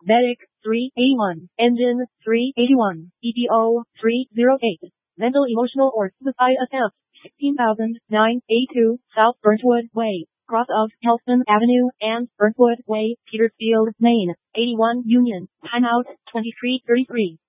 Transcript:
Medic 381, Engine 381, EPO 308. Mental emotional or suicide attempt 16,982 South Birchwood Way, cross of Helston Avenue and Birchwood Way, Petersfield, Maine. 81 Union. Timeout 23:33.